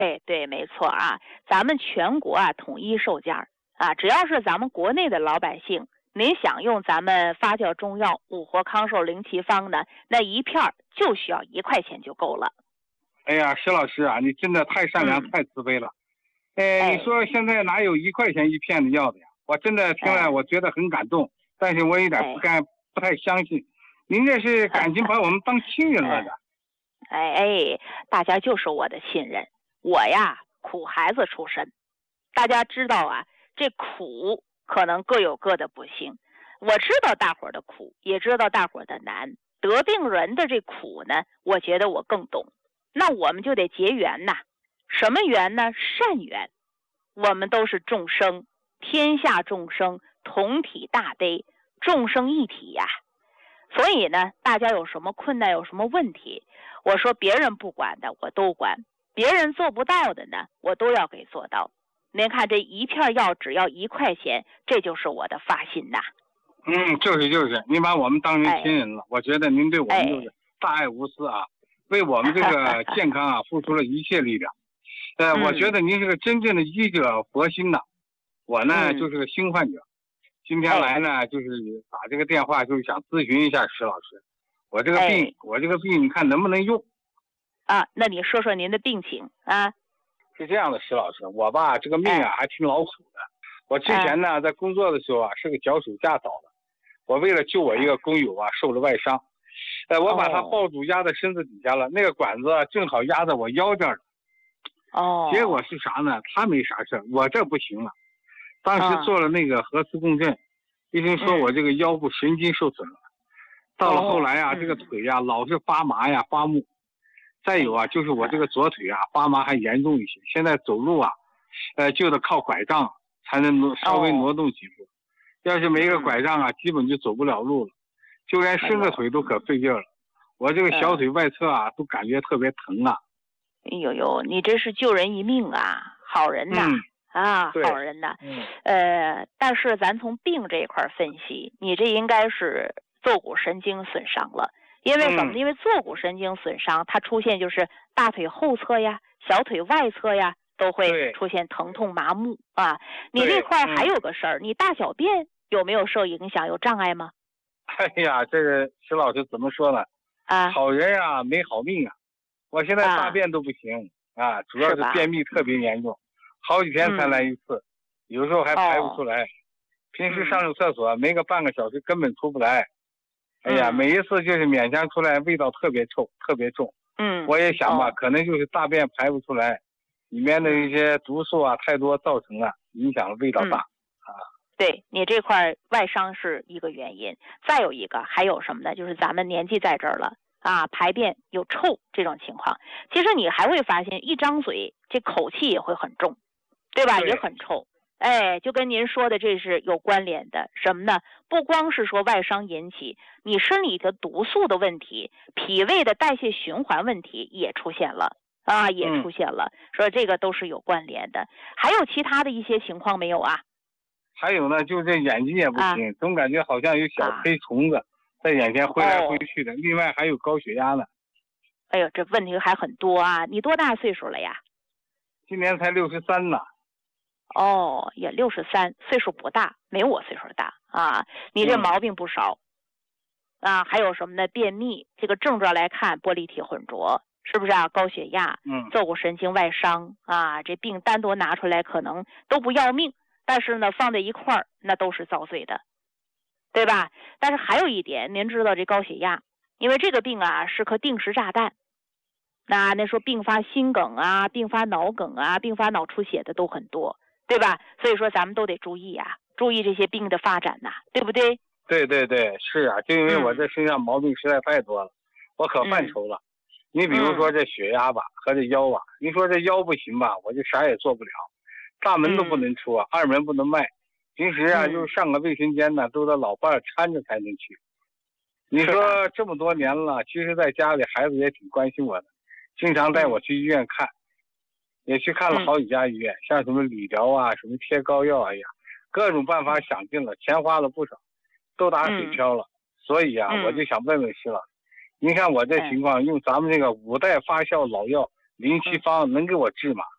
对，没错啊，咱们全国啊统一售价啊，只要是咱们国内的老百姓，您想用咱们发酵中药五活康寿灵奇方呢，那一片就需要1块钱就够了。 哎呀，石老师啊，你真的太善良、太慈悲了。你说现在哪有1块钱一片的药的呀？我真的听了，我觉得很感动，但是我有点不太相信。您这是感情把我们当亲人了的。 大家就是我的亲人。我呀，苦孩子出身，大家知道啊，这苦可能各有各的不幸。我知道大伙儿的苦，也知道大伙儿的难。得病人的这苦呢，我觉得我更懂。那我们就得结缘呐。什么缘呢？善缘。我们都是众生，天下众生同体大悲，众生一体呀。所以呢，大家有什么困难，有什么问题，我说别人不管的我都管，别人做不到的呢，我都要给做到。您看这一片药只要1块钱，这就是我的发心呐。 就是，您把我们当成亲人了。我觉得您对我们就是大爱无私啊，为我们这个健康啊付出了一切力量。我觉得您是个真正的医者佛心呐。我呢就是个新患者，今天来呢就是打这个电话，就是想咨询一下石老师，我这个病你看能不能用啊？那你说说您的病情啊？ 是这样的，石老师，我吧这个命啊还挺劳苦的。我之前呢在工作的时候啊是个脚手架倒了，我为了救我一个工友啊受了外伤，我把他抱住压在身子底下了，那个管子正好压在我腰这儿了。结果是啥呢？他没啥事，我这不行了。当时做了那个核磁共振，医生说我这个腰部神经受损了。到了后来啊，这个腿啊老是发麻呀发木，再有啊就是我这个左腿啊发麻还严重一些，现在走路啊就得靠拐杖才能稍微挪动几步，要是没个拐杖啊基本就走不了路了，就连伸个腿都可费劲了。我这个小腿外侧啊都感觉特别疼啊。 你这是救人一命啊，好人呐。好人呐。但是咱从病这一块分析，你这应该是坐骨神经损伤了。因为什么？因为坐骨神经损伤，它出现就是大腿后侧呀、小腿外侧呀都会出现疼痛麻木啊。你这块还有个事儿，你大小便有没有受影响，有障碍吗？ 哎呀，这个石老师怎么说呢？好人啊没好命啊。我现在大便都不行啊，主要是便秘特别严重，好几天才来一次，有时候还排不出来。平时上厕所没个半个小时根本出不来。哎呀，每一次就是勉强出来，味道特别臭，特别重。我也想吧，可能就是大便排不出来，里面的一些毒素啊太多造成了，影响了味道大。 对，你这块外伤是一个原因，再有一个还有什么呢？就是咱们年纪在这儿了。排便有臭这种情况，其实你还会发现一张嘴这口气也会很重，对吧？也很臭。就跟您说的这是有关联的。什么呢？不光是说外伤引起，你身体的毒素的问题，脾胃的代谢循环问题也出现了说这个都是有关联的。还有其他的一些情况没有啊？ 还有呢，就这眼睛也不行，总感觉好像有小飞虫子在眼前挥来挥去的。另外还有高血压呢。 哎呦，这问题还很多啊！你多大岁数了呀？ 今年才63呢。 也63，岁数不大，没我岁数大啊。你这毛病不少还有什么呢？便秘，这个症状来看，玻璃体混浊，是不是啊？高血压，坐骨神经外伤这病单独拿出来可能都不要命，但是呢，放在一块儿那都是遭罪的。对吧？但是还有一点，您知道这高血压，因为这个病是颗定时炸弹。那说并发心梗并发脑梗并发脑出血的都很多，对吧？所以说咱们都得注意注意这些病的发展对不对？ 对，是啊，就因为我这身上毛病实在太多了，我可犯愁了。你比如说这血压吧和这腰你说这腰不行吧，我就啥也做不了，大门都不能出二门不能迈。平时就是上个卫生间呢，都得老伴搀着才能去。你说这么多年了，其实在家里孩子也挺关心我的，经常带我去医院看，也去看了好几家医院，像什么理疗什么贴膏药各种办法想尽了，钱花了不少，都打水漂了。所以我就想问问石老师，您看我这情况，用咱们这个5代发酵老药灵奇方能给我治吗？